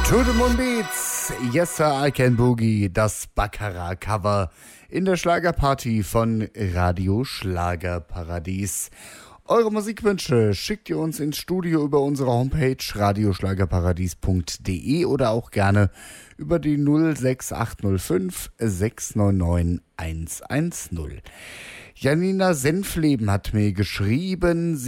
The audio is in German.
To the Moon Beats, Yes Sir I Can Boogie, das Baccarat-Cover in der Schlagerparty von Radio Schlagerparadies. Eure Musikwünsche schickt ihr uns ins Studio über unsere Homepage radioschlagerparadies.de oder auch gerne über die 06805 699 110. Janina Senfleben hat mir geschrieben,